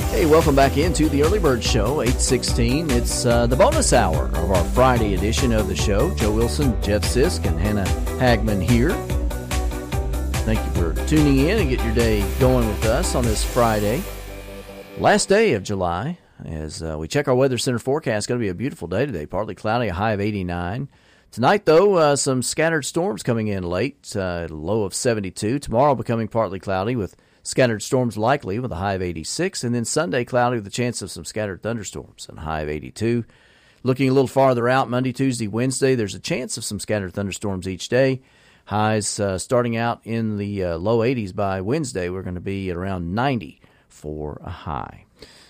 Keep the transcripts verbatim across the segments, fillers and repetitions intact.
Hey, welcome back into the Early Bird Show, eight sixteen. It's uh, the bonus hour of our Friday edition of the show. Joe Wilson, Jeff Sisk, and Hannah Hagman here. Thank you for tuning in and get your day going with us on this Friday. Last day of July, as uh, we check our Weather Center forecast. It's going to be a beautiful day today, partly cloudy, a high of eighty-nine. Tonight, though, uh, some scattered storms coming in late, uh, low of seventy-two. Tomorrow becoming partly cloudy with scattered storms likely with a high of eighty-six. And then Sunday, cloudy with a chance of some scattered thunderstorms and a high of eighty-two. Looking a little farther out, Monday, Tuesday, Wednesday, there's a chance of some scattered thunderstorms each day. Highs uh, starting out in the uh, low eighties by Wednesday. We're going to be at around ninety for a high.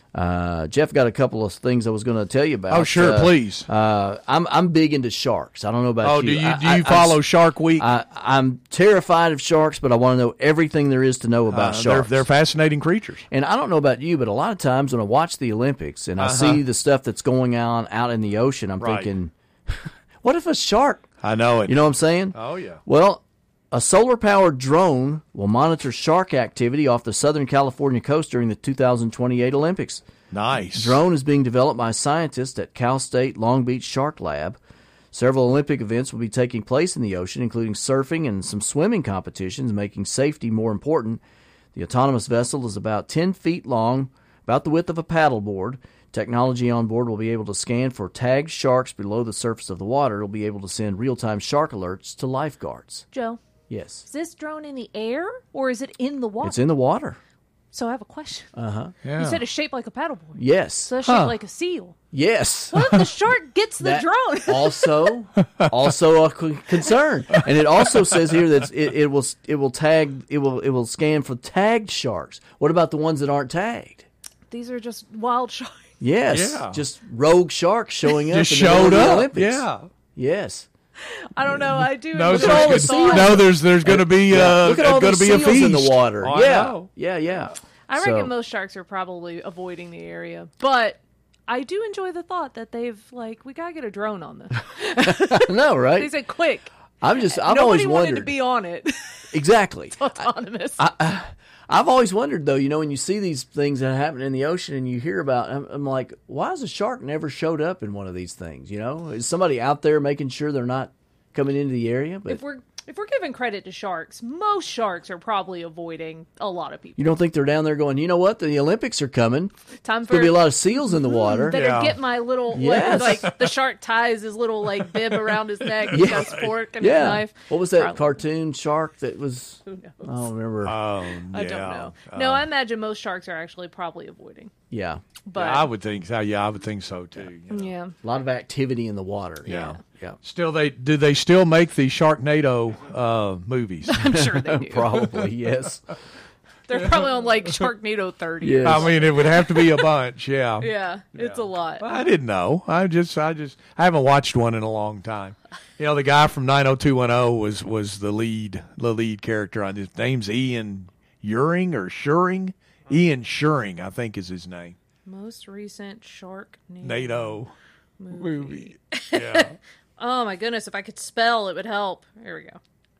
Uh, Jeff got a couple of things I was going to tell you about. Oh, sure, uh, please. Uh, I'm I'm big into sharks. I don't know about oh, you. Oh, do you I, do you I, follow I, Shark Week? I, I'm terrified of sharks, but I want to know everything there is to know about uh, sharks. They're, they're fascinating creatures. And I don't know about you, but a lot of times when I watch the Olympics and I uh-huh. see the stuff that's going on out in the ocean, I'm right. thinking, what if a shark? I know it. You know what I'm saying? Oh, yeah. Well, a solar-powered drone will monitor shark activity off the Southern California coast during the two thousand twenty-eight Olympics. Nice. Drone is being developed by scientists at Cal State Long Beach Shark Lab. Several Olympic events will be taking place in the ocean, including surfing and some swimming competitions, making safety more important. The autonomous vessel is about ten feet long, about the width of a paddleboard. Technology on board will be able to scan for tagged sharks below the surface of the water. It will be able to send real-time shark alerts to lifeguards. Joe? Yes. Is this drone in the air, or is it in the water? It's in the water. So I have a question. Uh-huh. Yeah. You said it's shaped like a paddleboard. Yes. So it's Huh. shaped like a seal. Yes. What if the shark gets the That drone? also, also a c- concern, and it also says here that it, it will it will tag it will it will scan for tagged sharks. What about the ones that aren't tagged? These are just wild sharks. Yes, Yeah. just rogue sharks showing up. Just in the middle showed of the up. Olympics. Yeah. Yes. I don't know. I do. No, enjoy all there's, the the thought. no, there's there's going to be uh, Look at all going the to be a seals feast in the water. Oh, I yeah. know. yeah, yeah. I So- reckon most sharks are probably avoiding the area, but I do enjoy the thought that they've like we gotta get a drone on this. No, They right? said quick. I'm just. I've Nobody always wanted wondered. to be on it. Exactly. Autonomous. I, I, I've always wondered, though, you know, when you see these things that happen in the ocean and you hear about, I'm, I'm like, why has a shark never showed up in one of these things? You know, is somebody out there making sure they're not coming into the area? But if we're if we're giving credit to sharks, most sharks are probably avoiding a lot of people. you don't think they're down there going, you know what, the Olympics are coming. Time There's for going to be a lot of seals in the water. better Yeah. get my little Yes. like, like the shark ties his little like bib around his neck. He's Yeah. got his fork and Yeah. his knife. What was that Probably. cartoon shark that was? Who knows? I don't remember. Oh, I yeah. don't know. Uh, No, I imagine most sharks are actually probably avoiding. yeah. But I would think so. Yeah, I would think so too. you know. yeah. A lot of activity in the water. Yeah. Yeah. Still, they do they still make the Sharknado uh, movies? I'm sure they do. Probably, yes. They're probably on like Sharknado thirty. Yes. I mean, it would have to be a bunch. Yeah. Yeah, it's a lot. I didn't know. I just, I just, I haven't watched one in a long time. You know, the guy from nine oh two one oh was was the lead, the lead character on this. Name's Ian Uring or Shuring. Ian Shuring, I think, is his name. Most recent Sharknado NATO movie. movie. Yeah. Oh my goodness, if I could spell, it would help. Here we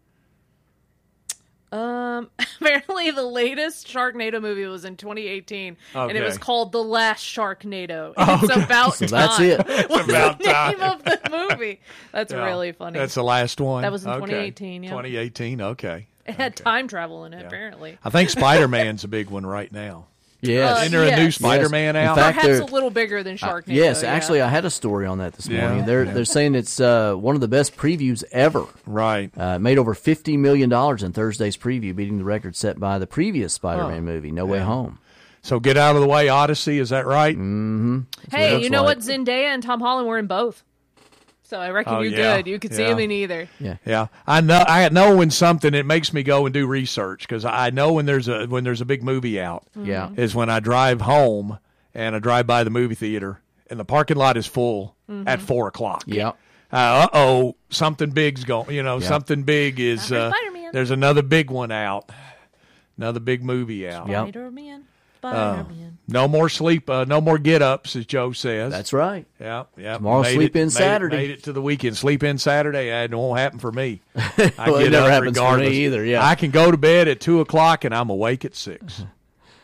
go. Um, apparently the latest Sharknado movie was in twenty eighteen, and it was Okay. called The Last Sharknado. It's Okay. about So time. that's it. What's about the name time. of the movie? That's Yeah. really funny. That's the last one. That was in Okay. twenty eighteen, yeah. twenty eighteen, okay. it had time travel in it, apparently. I think Spider-Man's a big one right now. Yes. Uh, Isn't there a new yes. Spider-Man Yes. In out? fact, Perhaps they're- a little bigger than Sharknado. Yes, yeah. actually, I had a story on that this Yeah. morning. They're they're saying it's uh, one of the best previews ever. Right. Uh, it made over fifty million dollars in Thursday's preview, beating the record set by the previous Spider-Man Huh. movie, No Way Yeah. Home. So Get Out of the Way, Odyssey, is that right? Mm. Hey, looks you know like. what? Zendaya and Tom Holland were in both. So I reckon Oh, you're yeah. good. You could see Yeah. him in either. Yeah. Yeah, I know. I know when something it makes me go and do research because I know when there's a when there's a big movie out Yeah. is when I drive home and I drive by the movie theater and the parking lot is full at four o'clock. Yep. Uh oh, something big's going. You know, Yeah. something big is. Not for Uh, Spider-Man. there's another big one out. Another big movie out. Yep. Spider-Man. Spider-Man. No more sleep. Uh, no more get ups, as Joe says. That's right. Yeah, yeah. Tomorrow, Made sleep it- in made it- Saturday. Made it to the weekend. Sleep in Saturday. It won't happen for me. I Well, it get never up happens for me regardless. either, yeah. I can go to bed at two o'clock and I'm awake at six.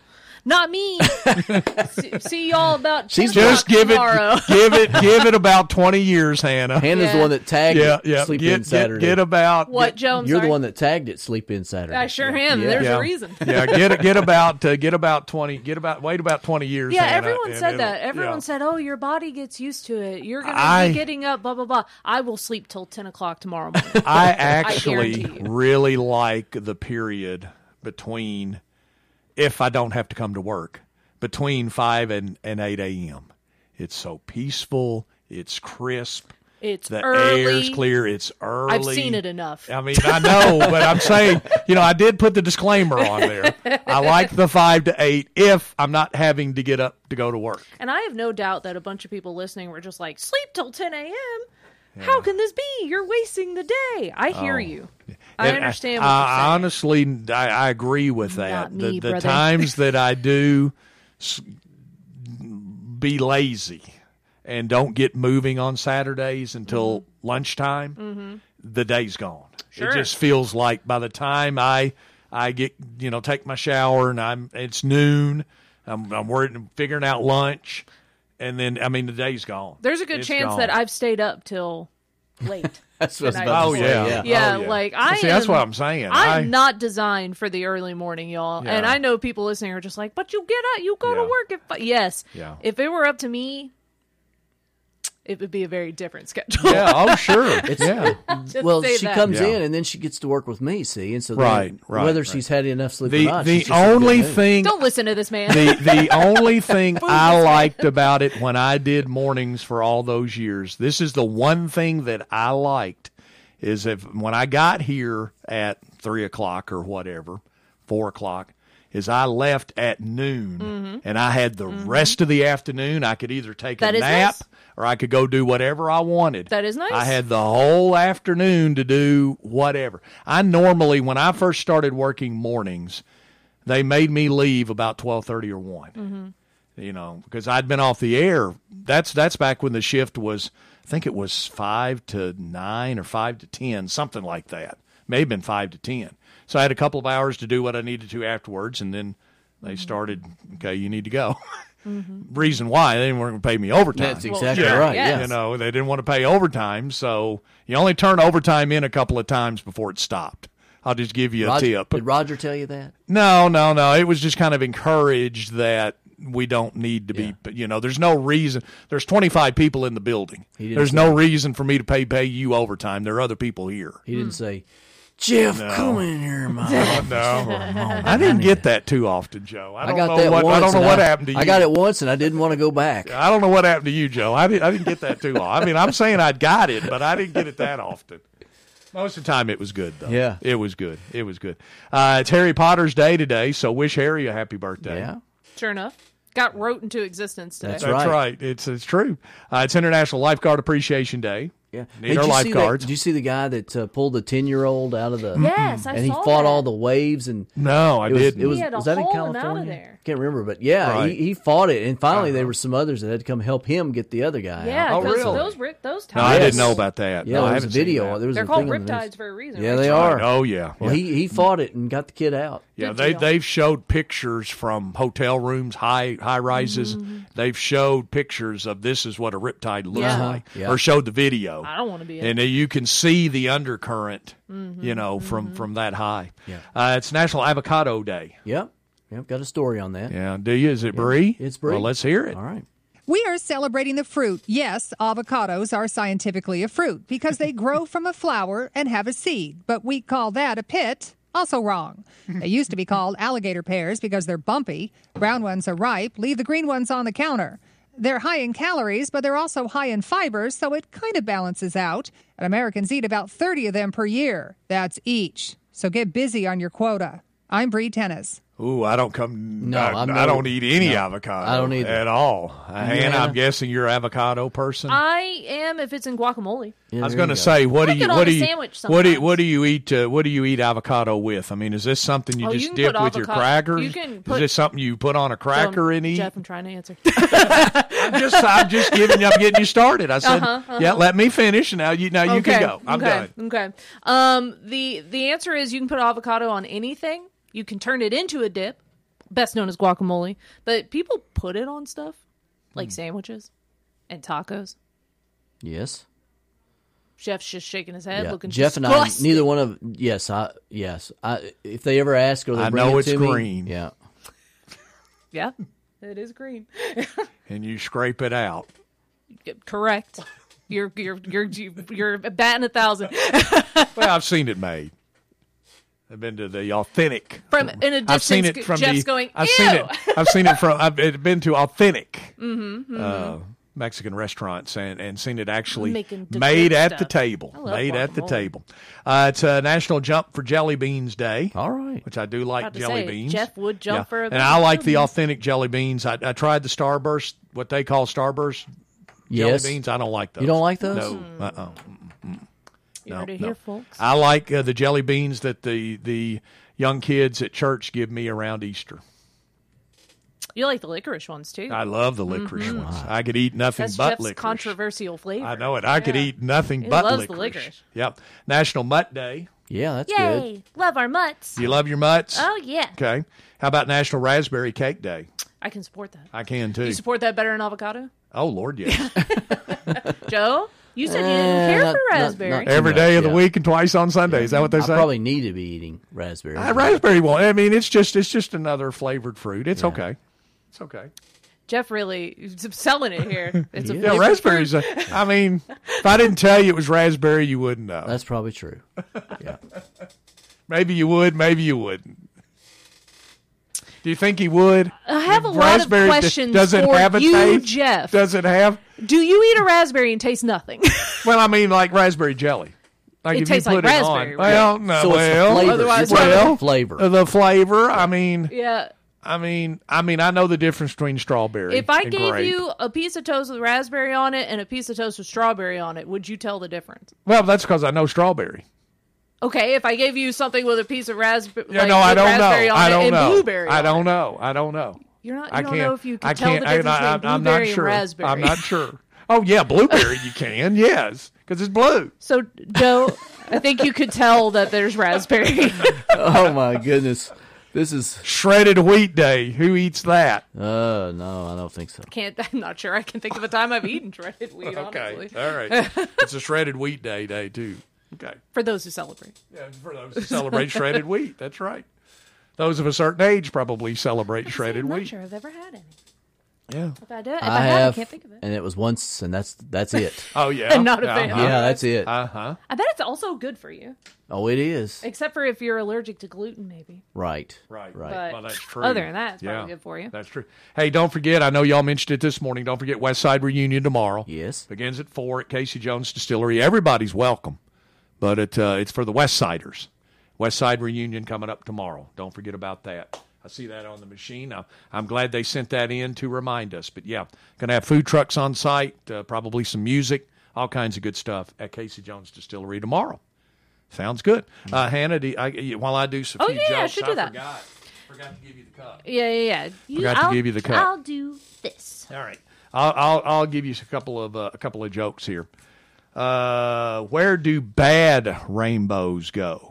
Not me. see, see y'all about ten Just give tomorrow. it, give it, give it about twenty years, Hannah. Hannah's the Yeah. one that tagged yeah, it yeah. Sleep Get, In Saturday. get, get about What, get- Joe? I'm You're sorry. the one that tagged it Sleep In Saturday. I sure am. Yeah. There's yeah. a reason. yeah, get get about uh, get about twenty. Get about wait about twenty years. Yeah, Hannah, everyone and said it'll- that. Everyone yeah. said, "Oh, your body gets used to it. You're gonna I- be getting up." Blah blah blah. I will sleep till ten o'clock tomorrow morning. I actually guarantee you. really like the period between, if I don't have to come to work, between five and, and eight a.m. It's so peaceful. It's crisp. It's The early. air's clear. It's early. I've seen it enough. I mean, I know, but I'm saying, you know, I did put the disclaimer on there. I like the five to eight if I'm not having to get up to go to work. And I have no doubt that a bunch of people listening were just like, "Sleep till ten a.m. How can this be? You're wasting the day." I hear you. I And understand I, what I you're saying. honestly, I, I agree with that. Not me, the the brother. times that I do s- be lazy and don't get moving on Saturdays until Mm-hmm. lunchtime, the day's gone. Sure. It just feels like by the time I I get you know take my shower and I'm it's noon, I'm I'm worried figuring out lunch, and then I mean the day's gone. There's a good It's chance gone. that I've stayed up till late. That's what I was the about night Oh to before. say. yeah. Yeah, Oh, yeah. like I See, that's am- what I'm saying. I'm I- not designed for the early morning, y'all. Yeah. And I know people listening are just like, "But you get up, you go Yeah. to work." If yes, Yeah. if it were up to me, it would be a very different schedule. Yeah. Oh sure. yeah. Just Well, say she that. comes Yeah. in and then she gets to work with me. See, and so then Right, right, whether right. she's had enough sleep The or not, the she's just in a good only mood. thing Don't listen to this man. the the only thing I liked about it when I did mornings for all those years, this is the one thing that I liked, is if when I got here at three o'clock or whatever, four o'clock, is I left at noon Mm-hmm. and I had the rest of the afternoon. I could either take That a is nap nice. or I could go do whatever I wanted. That is nice. I had the whole afternoon to do whatever. I normally, when I first started working mornings, they made me leave about twelve thirty or one. Mm-hmm. You know, because I'd been off the air. That's that's back when the shift was, I think it was five to nine or five to ten, something like that. May have been five to ten. So I had a couple of hours to do what I needed to afterwards, and then they Mm-hmm. started. Okay, you need to go. Reason why they didn't want to pay me overtime. That's exactly sure, right. yes. Yeah. You know, they didn't want to pay overtime, so you only turn overtime in a couple of times before it stopped. I'll just give you a Roger, tip. did Roger tell you that? No, no, no. It was just kind of encouraged that we don't need to be, Yeah. you know, there's no reason. There's twenty-five people in the building. He didn't There's say no that. reason for me to pay pay you overtime. There are other people here. He didn't say, Jeff, No. come in here, Mom. No, I didn't get that too often, Joe. I I don't got know that what once. I don't know and what I, happened to you. I got it once, and I didn't want to go back. I don't know what happened to you, Joe. I didn't. I didn't get that too often. I mean, I'm saying I got it, but I didn't get it that often. Most of the time, it was good though. Yeah. it was good. It was good. Uh, it's Harry Potter's day today, so wish Harry a happy birthday. Yeah, Sure enough, got wrote into existence today. That's That's right. right. It's it's true. Uh, it's International Lifeguard Appreciation Day. yeah. Need Hey, our did you see that- lifeguards. Did you see the guy that uh, pulled the ten-year-old out of the? Yes, I and he saw fought that. all the waves and. No, I It was, didn't. it was, He had to was that in haul him out of California? there. Can't remember, but yeah, Right. he, he fought it, and finally there Uh-huh. were some others that had to come help him get the other guy Yeah, out. Oh, because really? those rip those no, I tides. didn't know about that. Yeah, no, I there was a haven't seen video. that. There was They're a called thing on the news. riptides for a reason. Yeah, right? they Right. are. Oh yeah. Well, yeah. he he fought it and got the kid out. Yeah, Good they deal. they've showed pictures from hotel rooms, high high rises. Mm-hmm. They've showed pictures of this is what a riptide looks Yeah. like, Yeah. or showed the video, I don't want to be in. and uh, you can see the undercurrent, you know, from from that high. Yeah. Uh, it's National Avocado Day. Yep, yep. Got a story on that. Yeah, do you? Is it Bree? It's Bree. Well, let's hear it. All right. We are celebrating the fruit. Yes, avocados are scientifically a fruit because they grow from a flower and have a seed, but we call that a pit. Also wrong. They used to be called alligator pears because they're bumpy. Brown ones are ripe. Leave the green ones on the counter. They're high in calories, but they're also high in fibers, so it kind of balances out. And Americans eat about thirty of them per year. That's each. So get busy on your quota. I'm Bree Tennis. Ooh, I don't come. No, I, I'm I no- don't eat any no, avocado. I don't either. at all. Uh, Hannah, Hannah? I'm guessing you're an avocado person. I am if it's in guacamole. Yeah, I was there going to you go. say, what do Like you it on what a do you sandwich what do you sometimes. what do you eat? Uh, what do you eat avocado with? I mean, is this something you Oh, you just can dip put with your avocado- crackers? you can is put- this something you put on a cracker Um, and eat? Jeff, I'm trying to answer. I'm just I'm just giving you I'm getting you started. I said, Uh-huh, uh-huh. yeah, let me finish. Now you now you okay. can go. I'm okay. done. Okay. Um. The the answer is you can put avocado on anything. You can turn it into a dip, best known as guacamole. But people put it on stuff Hmm. like sandwiches and tacos. Yes. Jeff's just shaking his head, Yeah. looking Jeff and I, disgusted. neither one of yes, I yes. I if they ever ask or they I bring know it it's to me, green. yeah. Yeah, it is green. And you scrape it out. Correct. You're you're you're you're batting a thousand. Well, I've seen it made. I've been to the authentic. From in a distance, I've seen it from Jeff's the. going. I've Ew! seen it. I've seen it from. I've been to authentic mm-hmm, mm-hmm. Uh, Mexican restaurants and, and seen it actually Making the made good at the stuff. table. I love Made at the guacamole. table. Uh, it's a National Jump for Jelly Beans Day. All right. Which I do like About to jelly say, beans. Jeff would jump for a and bag I of like jelly the beans. authentic jelly beans. I, I tried the Starburst, what they call Starburst Yes. jelly beans. I don't like those. You don't like those? No. Uh-uh. You No, heard it no. here, folks. I like uh, the jelly beans that the the young kids at church give me around Easter. You like the licorice ones too. I love the licorice ones. I could eat nothing That's but Jeff's licorice. controversial flavor. I know it. I could Yeah. eat nothing He but loves the licorice. licorice. Yep. National Mutt Day. Yeah, that's good. Yay! Love our mutts. You love your mutts? Oh yeah, Okay. How about National Raspberry Cake Day? I can support that. I can too. You support that better than avocado, Oh Lord, yes. Joe? You said you Eh, didn't care not- for not- raspberry. not- Every much, day of the yeah. week and twice on Sunday. Is that what they I say? probably need to be eating raspberries. Uh, raspberry won't. I mean, it's just it's just another flavored fruit. It's okay. It's okay. Jeff really is selling it here. It's a Yeah. Yeah, flavored raspberries. Uh, I mean, if I didn't tell you it was raspberry, you wouldn't know. That's probably true. Yeah. Maybe you would. Maybe you wouldn't. Do you think he would? I have a lot of Raspberry, d- questions does it for have a you, taste? Jeff. Does it have? Do you eat a raspberry and taste nothing? Well, I mean, like raspberry jelly. Like It if tastes you like put it raspberry, on. right? Well, no. So it's the well, flavor. Otherwise, You're talking well, about the flavor. uh, the flavor. I mean, yeah. I mean, I mean, I know the difference between strawberry. If I and gave grape. you a piece of toast with raspberry on it and a piece of toast with strawberry on it, would you tell the difference? well, that's because I know strawberry. Okay, if I gave you something with a piece of raspberry, Yeah, like, no, I with don't raspberry know. on I it don't and know. blueberry, I on don't it. know. I don't know. You're not. You I don't can't. know if you can I tell can't. the difference I, I, between I'm blueberry not sure. and raspberry. I'm not sure. Oh yeah, blueberry you can. Yes, because it's blue. So, Joe, I think you could tell that there's raspberry. Oh my goodness. This is Shredded wheat day. Who eats that? uh no, I don't think so. Can't. I'm not sure. I can think of a time I've eaten shredded wheat. Okay. Honestly, All right. It's a shredded wheat day day too. Okay. for those who celebrate. Yeah, for those who celebrate shredded wheat. That's right. Those of a certain age probably celebrate shredded I'm not wheat. sure I've ever had any. Yeah. If I did, if I I, had, have, I can't think of it. and it was once, and that's that's it. Oh yeah. I'm not a fan. Uh-huh. Yeah, that's it. Uh huh. I bet it's also good for you, Oh, it is. except for if you're allergic to gluten, maybe. Right. Right. Right. But Well, that's true. other than that, it's Yeah. probably good for you. That's true. Hey, don't forget. I know y'all mentioned it this morning. Don't forget West Side Reunion tomorrow. Yes. Begins at four at Casey Jones Distillery. Everybody's welcome, but it uh, it's for the West Siders. West Side Reunion coming up tomorrow. Don't forget about that. I see that on the machine. I, I'm glad they sent that in to remind us. But yeah, going to have food trucks on site, uh, probably some music, all kinds of good stuff at Casey Jones Distillery tomorrow. Sounds good. Uh, Hannah, do you- I, while I do some Oh, few yeah, I jokes, should do I that. forgot, forgot to give you the cup. Yeah, yeah, yeah. You, Forgot to I'll, give you the cup. I'll do this. All right, I'll I'll, I'll give you a couple of uh, a couple of jokes here. Uh, where do bad rainbows go?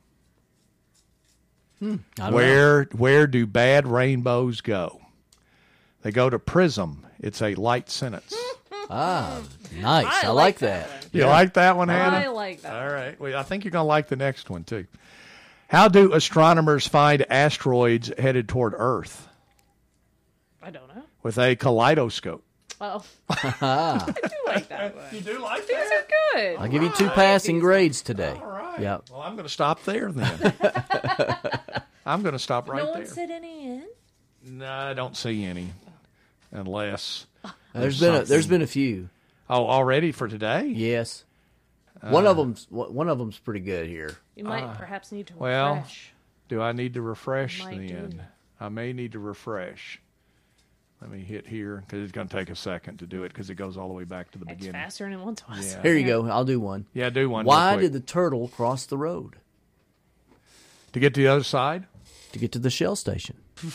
I don't know. Where where do bad rainbows go? They go to Prism. It's a light sentence. Ah, nice. I, I like like that. that You like that one, Hannah? I like that. All right. Well, I think you're going to like the next one too. How do astronomers find asteroids headed toward Earth? I don't know. With a kaleidoscope. Oh, I do like that one. You do like These are good. I'll give you two passing grades today. All right. Yeah. Well, I'm going to stop there then. I'm going to stop right no there. one said any in. No, I don't see any, unless There's been a, there's something. been a few. Oh, already for today? Yes. One of them's one of them's pretty good here. You might perhaps need to well, refresh. Do I need to refresh Might then? do. I may need to refresh. Let me hit here because it's going to take a second to do it because it goes all the way back to the It's beginning. faster than it once was. Yeah. Here you go. I'll do one. Yeah, do one. Why real quick. did the turtle cross the road? to get to the other side? To get to the Shell station.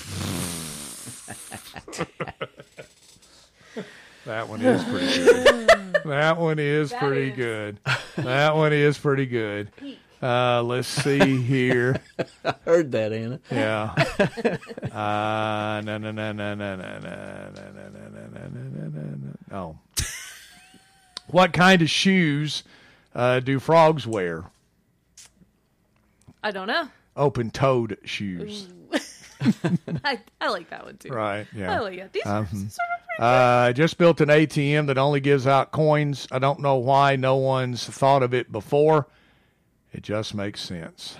That one is pretty good. That one is pretty is- good. That one is pretty good. Uh, let's see here. I heard that, Anna. Yeah. Uh, no, no, no, no, no, no, no, no, no, no, no, no, no. Oh. What kind of shoes uh, do frogs wear? I don't know. Open-toed shoes. I, I like that one too. Right, yeah. I like it. These Um, are sort of pretty Uh, I just built an A T M that only gives out coins. I don't know why no one's thought of it before. It just makes sense.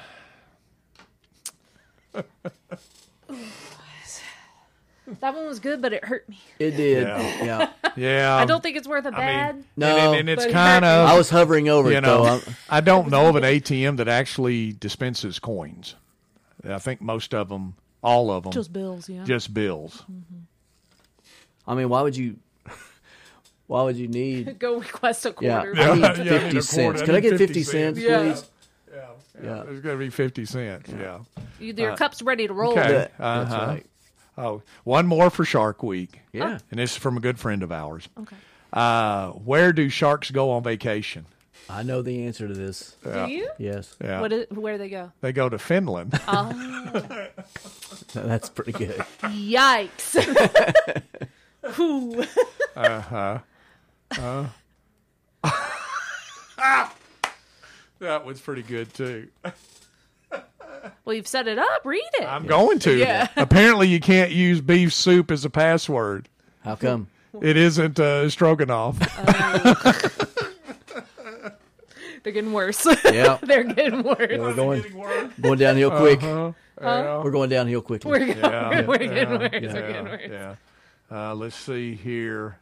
That one was good, but it hurt me. It did. Yeah. Yeah. Yeah. I don't think it's worth a I mean, bad. No. And, and, and it's But it kind hurt me. of, I was hovering over you it, though. know, I'm- I don't know of an A T M that actually dispenses coins. I think most of them, all of them, Just bills, yeah. just bills. I mean, why would you? Why would you need? Go request a Yeah, quarter. I need Yeah, I need a fifty quarter. cents. I Can I need get fifty fifty cents, Yeah. please? Yeah, Yeah. It's going to be fifty cents. Yeah. You- Your cup's ready to roll. Okay. That- Uh-huh. That's right. Oh, one more for Shark Week. Yeah. And this is from a good friend of ours. Okay. Uh, where do sharks go on vacation? I know the answer to this. Yeah. Do you? Yes, Yeah. What is, where they go? They go to Finland. Oh, that's pretty good. yikes. Whew. That was pretty good, too. Well, you've set it up. Read it. I'm going to. Yeah. Apparently, you can't use beef soup as a password. How come? It isn't uh, stroganoff. They're getting worse. Yeah. They're getting worse. We're going going downhill quick. Uh-huh. Yeah. We're going downhill quickly. We're, going, Yeah. we're getting Yeah. worse. Yeah. We're getting worse. Yeah. Uh, let's see here.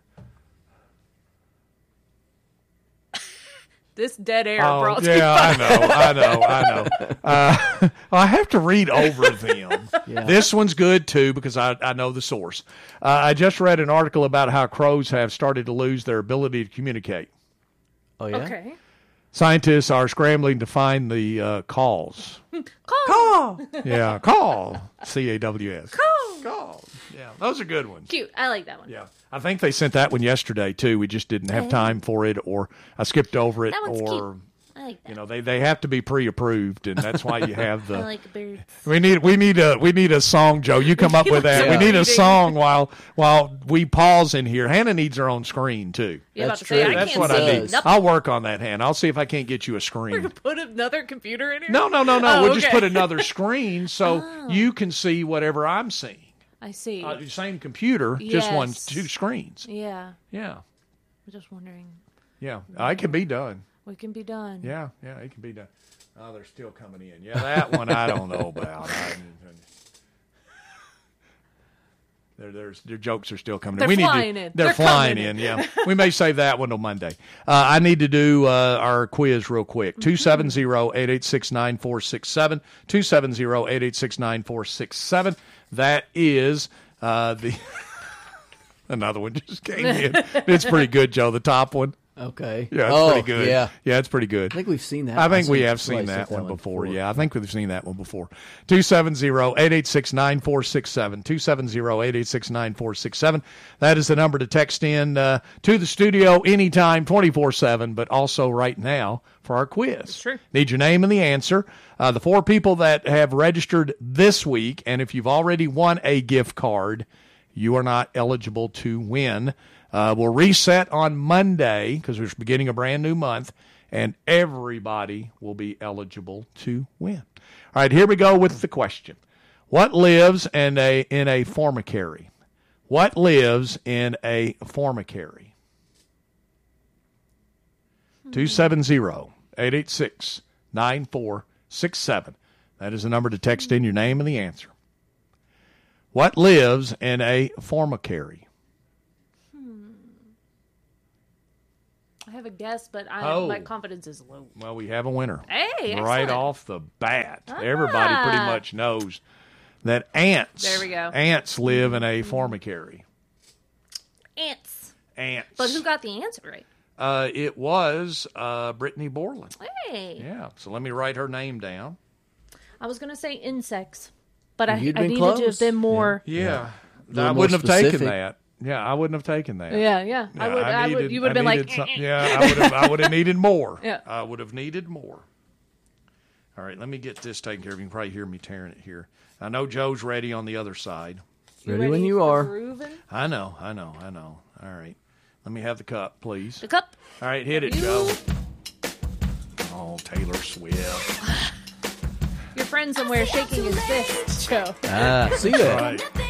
This dead air Oh, brought yeah, you I know, I know, I know. Uh, I have to read over them. Yeah. This one's good, too, because I, I know the source. Uh, I just read an article about how crows have started to lose their ability to communicate. Oh yeah. Okay. Scientists are scrambling to find the uh, calls. Call. Yeah, call. C A W S. Call. Call. Yeah, those are good ones. Cute. I like that one. Yeah. I think they sent that one yesterday, too. We just didn't have time for it, or I skipped over it, That one's or, cute. I like that. you know, they, they have to be pre-approved, and that's why you have the... I like birds. We need we need a we need a song, Joe. You come up with that. Yeah. We need a song while while we pause in here. Hannah needs her own screen too. You're about That's to say, true. I That's can't what see I need. nothing. I'll work on that, Hannah. I'll see if I can't get you a We're screen. gonna put another computer in here. No, no, no, no. Oh, we'll just okay. put another screen so you can see whatever I'm seeing. I see. Uh, same computer, just one Yes. two screens. yeah. Yeah, I'm just wondering. yeah. I can be done. What can be done? Yeah, yeah. It can be done. Oh, they're still coming in. Yeah, that one I don't know about. I, Their, their, their jokes are still coming They're in. We flying need to, in. They're, They're flying coming in, in. yeah. We may save that one till Monday. Uh, I need to do uh, our quiz real quick. two seven zero, eight eight six, nine four six seven. two seven zero, eight eight six, nine four six seven. That is uh, the... Another one just came in. It's pretty good, Joe, the top one. Okay. Yeah, it's oh, pretty good. Yeah. Yeah, it's pretty good. I think we've seen that. I think I've we seen- have seen somebody that, sent one, before. Yeah, I think we've seen that one before. two seven zero, eight eight six, nine four six seven. two seven zero, eight eight six, nine four six seven. That is the number to text in uh, to the studio anytime, twenty-four seven, but also right now for our quiz. That's true. Need your name and the answer. Uh, the four people that have registered this week, and if you've already won a gift card, you are not eligible to win. Uh, we'll reset on Monday because we're beginning a brand new month, and everybody will be eligible to win. All right, here we go with the question. What lives in a in a formicary? What lives in a formicary? two seven zero, eight eight six, nine four six seven. That is the number to text in your name and the answer. What lives in a formicary? I have a guess, but I, Oh. my confidence is low. Well, we have a winner. Hey, Right excellent. off the bat. Everybody pretty Ah. much knows that ants, There we go. ants live in a formicary. Ants. Ants. But who got the answer right? Uh, it was uh, Brittany Borland. Hey. Yeah. So let me write her name down. I was going to say insects, but I, I You'd needed been to have close. been more. Yeah. little I more wouldn't have taken specific. that. Yeah, I wouldn't have taken that. Yeah, yeah. I Yeah, would. I, needed- would. You would I have been needed like. some- yeah, I would have. I would have needed more. Yeah. I would have needed more. All right, let me get this taken care of. You can probably hear me tearing it here. I know Joe's ready on the other side. You Ready when you for are. grooving? I know, I know, I know. All right. Let me have the cup, please. The cup. All right, hit it, You- Joe. Oh, Taylor Swift. Your friend somewhere shaking his fist, Joe. Ah, see that? All right.